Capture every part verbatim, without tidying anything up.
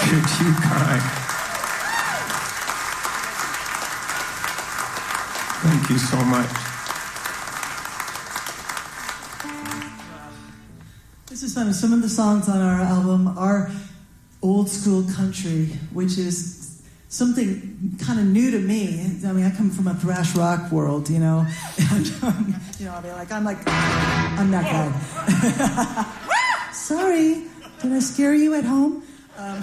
You're too kind. Thank you so much. This is fun. Some of the songs on our album are old school country, which is something kind of new to me. I mean, I come from a thrash rock world, you know. And, um, you know, I'll be like, I'm like, I'm that guy. Sorry, did I scare you at home? Um,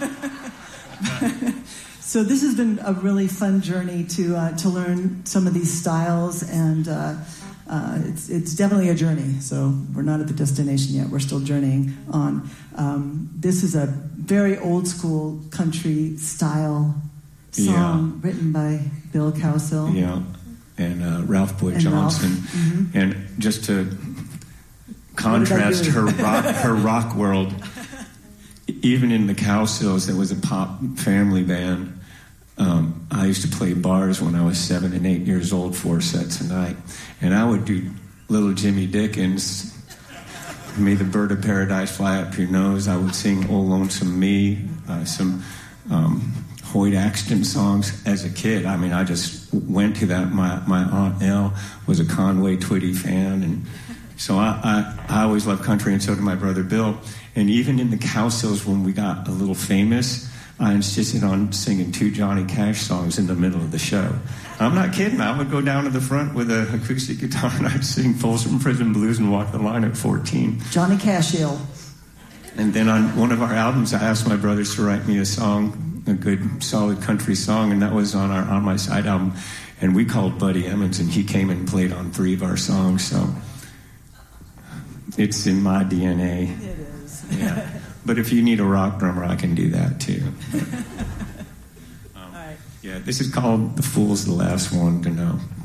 so this has been a really fun journey to uh, to learn some of these styles, and uh, uh, it's it's definitely a journey. So we're not at the destination yet. We're still journeying on. Um, this is a very old school country style song yeah. written by Bill Cowsill. Yeah, and uh, Ralph Boyd and Johnson. Ralph. Mm-hmm. And just to contrast her rock, her rock world, even in the Cowsills, there was a pop family band. Um, I used to play bars when I was seven and eight years old, four sets a night. And I would do Little Jimmy Dickens, May the Bird of Paradise Fly Up Your Nose. I would sing Oh Lonesome Me, uh, some um, Hoyt Axton songs as a kid. I mean, I just went to that. My, my Aunt Elle was a Conway Twitty fan, and so I, I, I always loved country, and so did my brother Bill. And even in the Cowsills, when we got a little famous, I insisted on singing two Johnny Cash songs in the middle of the show. I'm not kidding. I would go down to the front with an acoustic guitar, and I'd sing Folsom Prison Blues and walk the line at fourteen. Johnny Cash ill. And then on one of our albums, I asked my brothers to write me a song, a good, solid country song, and that was on our On My Side album. And we called Buddy Emmons, and he came and played on three of our songs, so it's in my D N A. It is. Yeah. But if you need a rock drummer, I can do that too. um, All right. Yeah, this is called The Fool's the Last One to Know.